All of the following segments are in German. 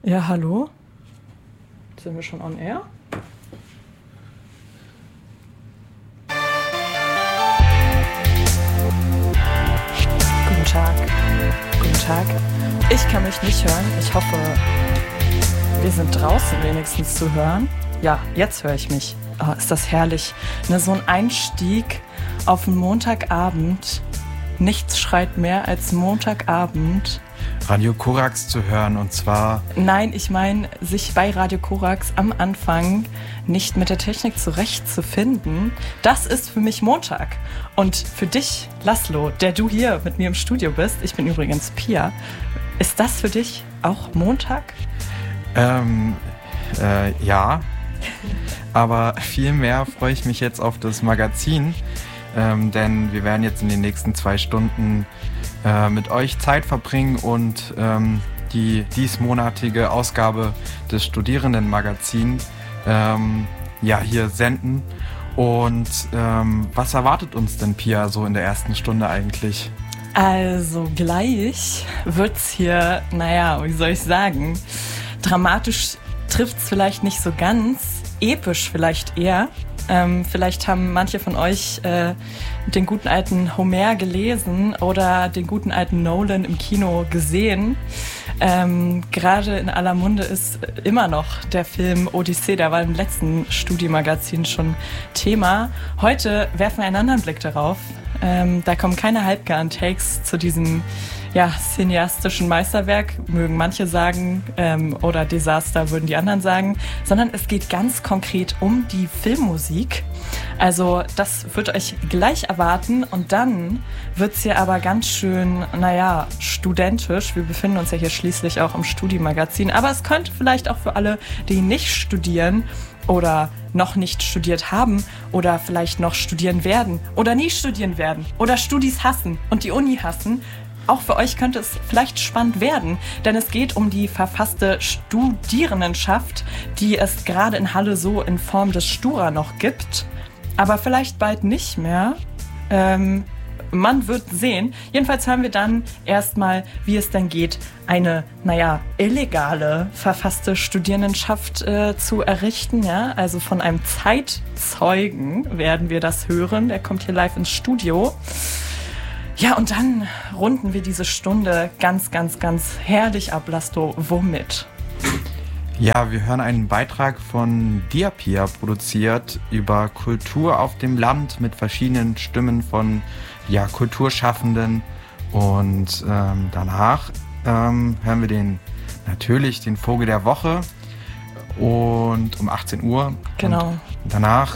Ja, hallo? Sind wir schon on air? Guten Tag. Guten Tag. Ich kann mich nicht hören. Ich hoffe, wir sind draußen wenigstens zu hören. Ja, jetzt höre ich mich. Oh, ist das herrlich. So ein Einstieg auf einen Montagabend. Nichts schreit mehr als Montagabend. Radio Korax zu hören, und zwar... Nein, ich meine, sich bei Radio Korax am Anfang nicht mit der Technik zurechtzufinden, das ist für mich Montag. Und für dich, Laszlo, der du hier mit mir im Studio bist, ich bin übrigens Pia, ist das für dich auch Montag? Ja, aber viel mehr freue ich mich jetzt auf das Magazin, denn wir werden jetzt in den nächsten 2 Stunden mit euch Zeit verbringen und die diesmonatige Ausgabe des Studierendenmagazin hier senden. Und was erwartet uns denn, Pia, so in der ersten Stunde eigentlich? Also gleich wird's hier, wie soll ich sagen, dramatisch trifft's vielleicht nicht so ganz, episch vielleicht eher. Vielleicht haben manche von euch den guten alten Homer gelesen oder den guten alten Nolan im Kino gesehen. Gerade in aller Munde ist immer noch der Film Odyssee, der war im letzten Studiemagazin schon Thema. Heute werfen wir einen anderen Blick darauf. Da kommen keine halbgaren Takes zu diesem cineastischen Meisterwerk, mögen manche sagen, oder Desaster würden die anderen sagen, sondern es geht ganz konkret um die Filmmusik. Also das wird euch gleich erwarten, und dann wird's hier aber ganz schön, studentisch. Wir befinden uns ja hier schließlich auch im Studiemagazin, aber es könnte vielleicht auch für alle, die nicht studieren oder noch nicht studiert haben oder vielleicht noch studieren werden oder nie studieren werden oder Studis hassen und die Uni hassen, auch für euch könnte es vielleicht spannend werden, denn es geht um die verfasste Studierendenschaft, die es gerade in Halle so in Form des Stura noch gibt, aber vielleicht bald nicht mehr. Man wird sehen. Jedenfalls hören wir dann erstmal, wie es denn geht, eine, illegale verfasste Studierendenschaft zu errichten. Ja? Also von einem Zeitzeugen werden wir das hören. Der kommt hier live ins Studio. Ja, und dann runden wir diese Stunde ganz, ganz, ganz herrlich ab, Laszlo. Womit? Ja, wir hören einen Beitrag von dir, Pia, produziert über Kultur auf dem Land mit verschiedenen Stimmen von Kulturschaffenden. Und danach hören wir natürlich den Vogel der Woche und um 18 Uhr. Genau. Und danach,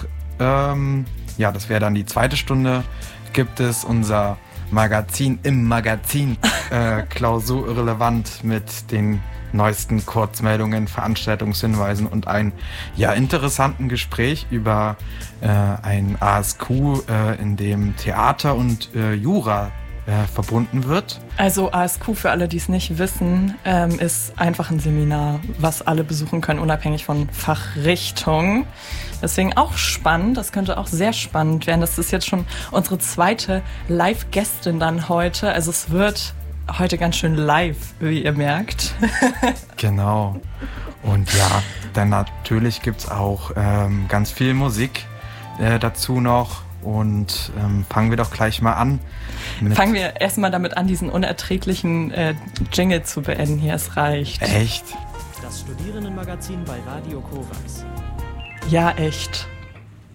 das wäre dann die 2. Stunde, gibt es unser Magazin im Magazin, Klausur irrelevant mit den neuesten Kurzmeldungen, Veranstaltungshinweisen und ein interessanten Gespräch über ein ASQ, in dem Theater und Jura verbunden wird. Also ASQ, für alle, die es nicht wissen, ist einfach ein Seminar, was alle besuchen können, unabhängig von Fachrichtung. Deswegen auch spannend, das könnte auch sehr spannend werden. Das ist jetzt schon unsere 2. Live-Gästin dann heute. Also es wird heute ganz schön live, wie ihr merkt. Genau. Und dann natürlich gibt's auch ganz viel Musik dazu noch. Und fangen wir doch gleich mal an. Fangen wir erstmal damit an, diesen unerträglichen Jingle zu beenden hier. Es reicht. Echt? Das Studierendenmagazin bei Radio Korax. Ja, echt.